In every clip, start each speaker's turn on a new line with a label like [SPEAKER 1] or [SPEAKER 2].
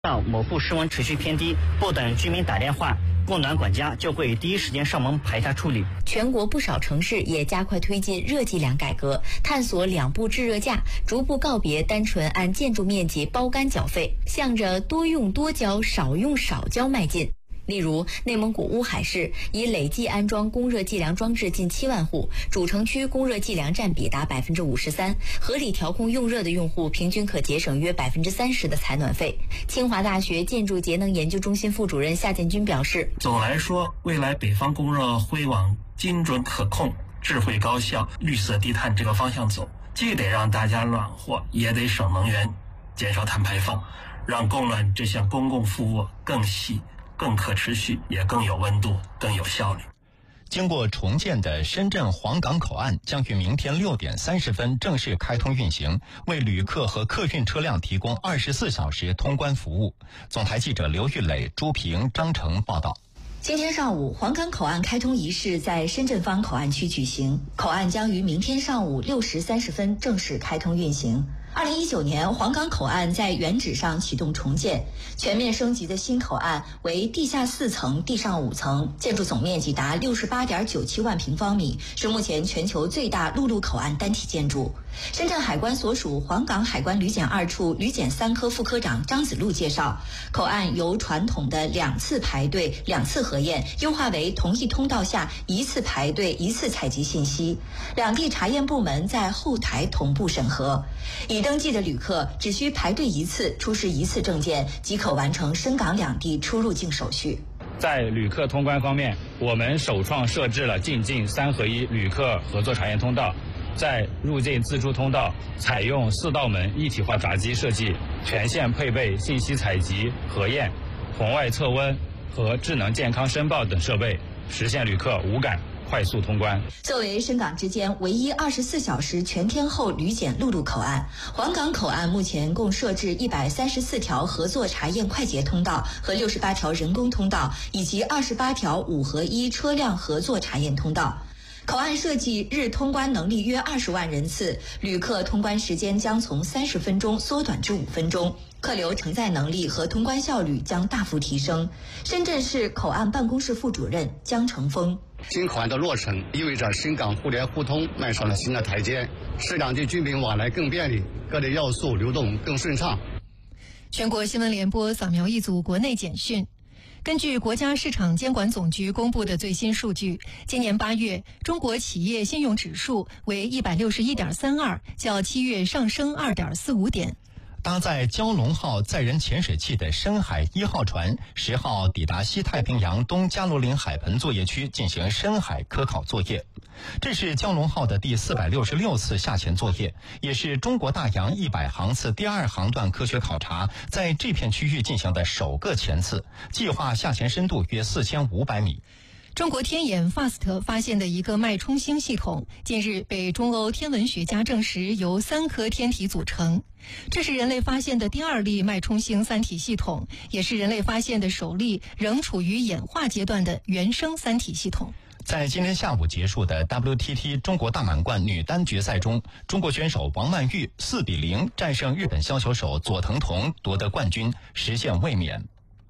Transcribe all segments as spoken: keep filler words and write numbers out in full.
[SPEAKER 1] 到某户室温持续偏低，不等居民打电话，供暖管家就会第一时间上门排查处理。
[SPEAKER 2] 全国不少城市也加快推进热计量改革，探索两步制热价，逐步告别单纯按建筑面积包干缴费，向着多用多交、少用少交迈进。例如，内蒙古乌海市已累计安装供热计量装置近七万户，主城区供热计量占比达百分之五十三，合理调控用热的用户平均可节省约百分之三十的采暖费。清华大学建筑节能研究中心副主任夏建军表示，
[SPEAKER 3] 总来说，未来北方供热会往精准可控、智慧高效、绿色低碳这个方向走，既得让大家暖和，也得省能源，减少碳排放，让供暖这项公共服务更细、更可持续，也更有温度、更有效率。
[SPEAKER 4] 经过重建的深圳黄岗口岸将于明天六点三十分正式开通运行，为旅客和客运车辆提供二十四小时通关服务。总台记者刘玉磊、朱平、张成报道。
[SPEAKER 5] 今天上午，黄岗口岸开通仪式在深圳方口岸区举行，口岸将于明天上午六时三十分正式开通运行。二零一九年，黄岗口岸在原址上启动重建，全面升级的新口岸为地下四层、地上五层，建筑总面积达六十八点九七万平方米，是目前全球最大陆路口岸单体建筑。深圳海关所属黄岗海关旅检二处旅检三科副科长张子路介绍，口岸由传统的两次排队、两次核验，优化为同一通道下一次排队、一次采集信息，两地查验部门在后台同步审核。已登记的旅客只需排队一次，出示一次证件，即可完成深港两地出入境手续。
[SPEAKER 6] 在旅客通关方面，我们首创设置了进境三合一旅客合作查验通道，在入境自助通道采用四道门一体化闸机设计，全线配备信息采集、核验、红外测温和智能健康申报等设备，实现旅客无感快速通关。
[SPEAKER 5] 作为深港之间唯一二十四小时全天候旅检陆路口岸，黄岗口岸目前共设置一百三十四条合作查验快捷通道和六十八条人工通道，以及二十八条五合一车辆合作查验通道。口岸设计日通关能力约二十万人次，旅客通关时间将从三十分钟缩短至五分钟，客流承载能力和通关效率将大幅提升。深圳市口岸办公室副主任江成峰，
[SPEAKER 7] 新口岸的落成意味着深港互联互通迈上了新的台阶，使两地居民往来更便利，各类要素流动更顺畅。
[SPEAKER 8] 全国新闻联播扫描一组国内简讯。根据国家市场监管总局公布的最新数据，今年八月，中国企业信用指数为 一百六十一点三二，较七月上升 二点四五点。
[SPEAKER 4] 搭载蛟龙号载人潜水器的深海一号船十号抵达西太平洋东加罗林海盆作业区进行深海科考作业。这是蛟龙号的第四百六十六次下潜作业，也是中国大洋一百航次第二航段科学考察在这片区域进行的首个潜次，计划下潜深度约四千五百米。
[SPEAKER 8] 中国天眼 F A S T 发现的一个脉冲星系统，近日被中欧天文学家证实由三颗天体组成。这是人类发现的第二例脉冲星三体系统，也是人类发现的首例仍处于演化阶段的原生三体系统。
[SPEAKER 4] 在今天下午结束的 W T T 中国大满贯女单决赛中，中国选手王曼玉四比零战胜日本削球手佐藤瞳，夺得冠军，实现卫冕。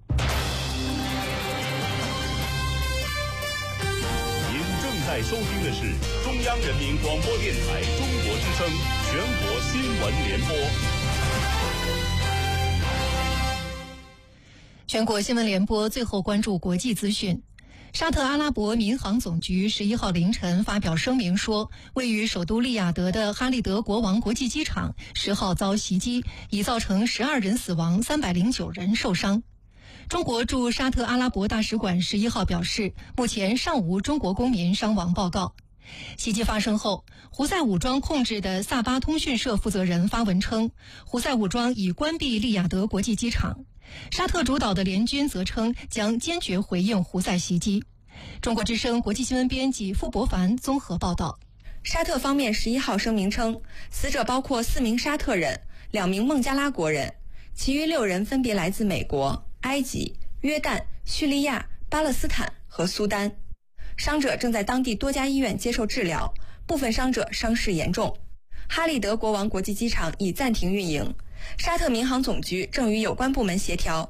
[SPEAKER 9] 在收听的是中央人民广播电台中国之声全国新闻联播。
[SPEAKER 8] 全国新闻联播最后关注国际资讯。沙特阿拉伯民航总局十一号凌晨发表声明说，位于首都利雅得的哈利德国王国际机场十号遭袭击，已造成十二人死亡，三百零九人受伤。中国驻沙特阿拉伯大使馆十一号表示，目前尚无中国公民伤亡报告。袭击发生后，胡塞武装控制的萨巴通讯社负责人发文称，胡塞武装已关闭利雅得国际机场。沙特主导的联军则称将坚决回应胡塞袭击。中国之声国际新闻编辑傅博凡综合报道。
[SPEAKER 10] 沙特方面十一号声明称，死者包括四名沙特人、两名孟加拉国人，其余六人分别来自美国、埃及、约旦、叙利亚、巴勒斯坦和苏丹。伤者正在当地多家医院接受治疗，部分伤者伤势严重。哈利德国王国际机场已暂停运营， 沙特民航总局正与有关部门协调，